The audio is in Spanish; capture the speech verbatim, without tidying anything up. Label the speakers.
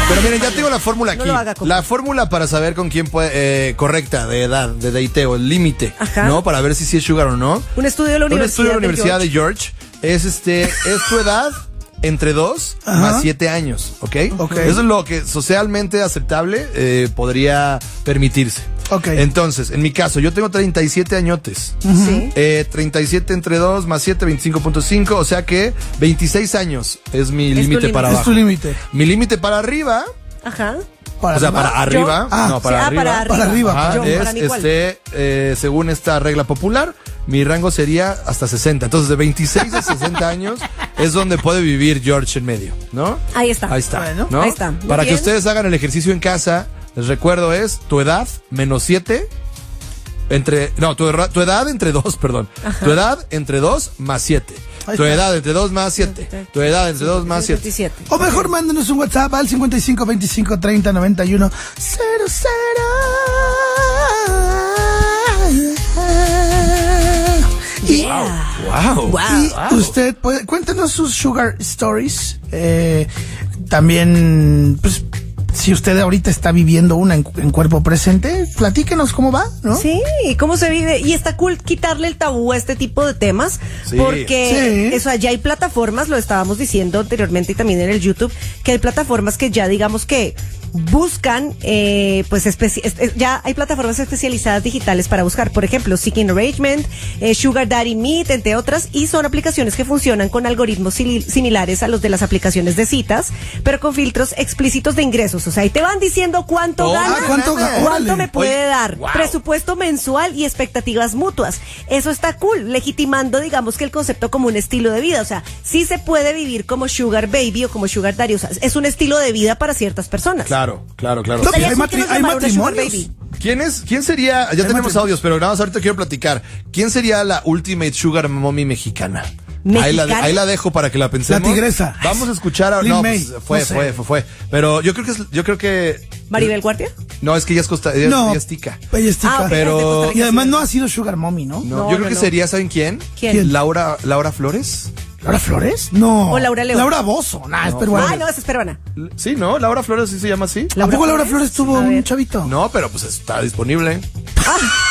Speaker 1: Pero miren, ya tengo la fórmula aquí.
Speaker 2: No lo haga, compa.
Speaker 1: La fórmula para saber con quién puede, eh, correcta de edad, de dateo, el límite,
Speaker 2: Ajá.
Speaker 1: ¿no? Para ver si sí es sugar o no.
Speaker 2: Un estudio de la
Speaker 1: Un
Speaker 2: Universidad,
Speaker 1: estudio de la Universidad
Speaker 2: de
Speaker 1: de George es este, es tu edad entre dos más siete años, ¿ok?
Speaker 3: Ok.
Speaker 1: Eso es lo que socialmente aceptable eh, podría permitirse.
Speaker 3: Ok.
Speaker 1: Entonces, en mi caso, yo tengo treinta y siete añotes.
Speaker 2: Sí.
Speaker 1: Eh, treinta y siete entre dos más siete, veinticinco punto cinco, o sea que veintiséis años es mi
Speaker 2: Es tu
Speaker 1: límite
Speaker 2: límite.
Speaker 1: para
Speaker 3: Es
Speaker 1: abajo.
Speaker 3: tu límite.
Speaker 1: Mi límite para arriba,
Speaker 2: Ajá.
Speaker 3: Para
Speaker 1: o sea,
Speaker 3: arriba.
Speaker 1: para arriba,
Speaker 3: Ah,
Speaker 1: no, para
Speaker 2: Sí, ah,
Speaker 1: arriba.
Speaker 2: para arriba.
Speaker 3: Para arriba.
Speaker 1: Ajá,
Speaker 2: Yo,
Speaker 1: es,
Speaker 2: para mí, ¿cuál?
Speaker 1: este, eh, según esta regla popular, mi rango sería hasta sesenta. Entonces, de veintiséis a sesenta años es donde puede vivir George en medio, ¿no?
Speaker 2: Ahí está.
Speaker 1: Ahí está,
Speaker 3: Bueno.
Speaker 1: ¿no?
Speaker 2: Ahí está. Muy
Speaker 1: Para que
Speaker 2: bien.
Speaker 1: ustedes hagan el ejercicio en casa, les recuerdo es tu edad menos siete, entre, no, tu, erra- tu edad entre dos, perdón. Tu edad entre dos más siete.
Speaker 3: Ahí
Speaker 1: Tu
Speaker 3: está.
Speaker 1: edad entre dos más siete. Tu edad entre dos más siete.
Speaker 2: veintisiete.
Speaker 3: O mejor mándenos un WhatsApp al cincuenta y cinco veinticinco treinta noventa y uno cero cero. Y,
Speaker 1: Wow.
Speaker 2: Wow.
Speaker 3: y usted puede, cuéntenos sus sugar stories. Eh, también, pues, si usted ahorita está viviendo una en, en cuerpo presente, platíquenos cómo va, ¿no?
Speaker 2: Sí, cómo se vive. Y está cool quitarle el tabú a este tipo de temas,
Speaker 1: Sí.
Speaker 2: porque
Speaker 3: Sí.
Speaker 2: eso, ya hay plataformas, lo estábamos diciendo anteriormente y también en el YouTube, que hay plataformas que ya digamos que buscan, eh, pues especi- es- es- ya hay plataformas especializadas digitales para buscar, por ejemplo, Seeking Arrangement, eh, Sugar Daddy Meet, entre otras, y son aplicaciones que funcionan con algoritmos sili- similares a los de las aplicaciones de citas, pero con filtros explícitos de ingresos. O sea, ahí te van diciendo cuánto
Speaker 1: Oh,
Speaker 2: ganas,
Speaker 3: ah, ¿cuánto ga-
Speaker 2: cuánto
Speaker 3: órale.
Speaker 2: me puede
Speaker 1: Oye,
Speaker 2: dar,
Speaker 1: wow.
Speaker 2: presupuesto mensual y expectativas mutuas. Eso está cool, legitimando, digamos, que el concepto como un estilo de vida. O sea, sí se puede vivir como Sugar Baby o como Sugar Daddy. O sea, es un estilo de vida para ciertas personas.
Speaker 1: Claro, claro, claro.
Speaker 3: No,
Speaker 2: Estaría
Speaker 3: hay
Speaker 2: cool
Speaker 3: matri-
Speaker 2: que nos
Speaker 3: hay
Speaker 2: llamara una Sugar
Speaker 3: matrimonios.
Speaker 2: Baby.
Speaker 1: ¿Quién es? ¿Quién sería? Ya tenemos
Speaker 3: matrimonio.
Speaker 1: audios, pero nada más ahorita quiero platicar. ¿Quién sería la Ultimate Sugar Mommy mexicana? Ahí la,
Speaker 2: ¿Mexicana?
Speaker 1: ahí la dejo para que la pensemos.
Speaker 3: La tigresa.
Speaker 1: Vamos a escuchar a.
Speaker 3: Lin
Speaker 1: No,
Speaker 3: May.
Speaker 1: pues, fue,
Speaker 3: No sé.
Speaker 1: fue, fue, fue. Pero yo creo que es, yo creo que.
Speaker 2: Maribel Guardia.
Speaker 1: No, es que ella es costa, ella,
Speaker 3: No,
Speaker 1: ella es tica.
Speaker 3: ella es tica.
Speaker 2: Ah, ok,
Speaker 1: Pero-
Speaker 2: es de Costa Rica,
Speaker 3: Y además
Speaker 2: sí.
Speaker 3: no ha sido sugar mommy, ¿no?
Speaker 1: No,
Speaker 2: No,
Speaker 1: yo creo
Speaker 2: no,
Speaker 1: que
Speaker 2: no.
Speaker 1: sería, ¿saben quién?
Speaker 2: ¿Quién?
Speaker 1: Laura, Laura Flores.
Speaker 3: ¿Laura Flores? No.
Speaker 2: O Laura León.
Speaker 3: Laura Bozo. Nah, es peruana.
Speaker 2: Ah, no, esa es peruana.
Speaker 1: Sí, ¿no? Laura Flores sí se llama así.
Speaker 3: ¿A poco Laura Flores tuvo
Speaker 2: A
Speaker 3: un
Speaker 2: ver.
Speaker 3: chavito?
Speaker 1: No, pero pues está disponible.